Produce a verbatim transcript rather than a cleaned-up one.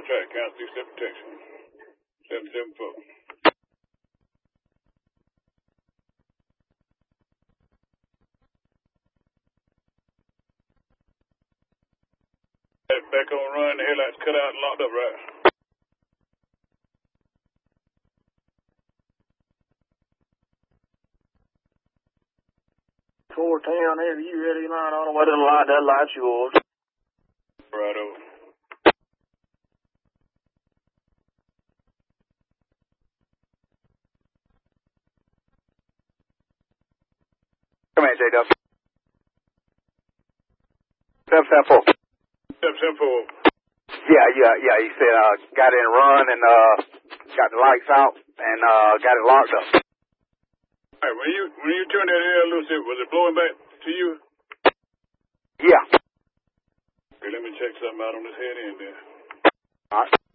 track, cancel two step protection. seven seven four. Back on run, the headlights cut out and locked up, right? four ten, have you ready line on the way to the light? That light's yours. Right over. Come in, J W. seven seven four. seven seven four. Yeah, yeah, yeah. He said, uh, got in run and, uh, got the lights out and, uh, got it locked up. All right, when you, when you turned that air loose, it, was it blowing back to you? Yeah. Okay, let me check something out on this head end there. All right.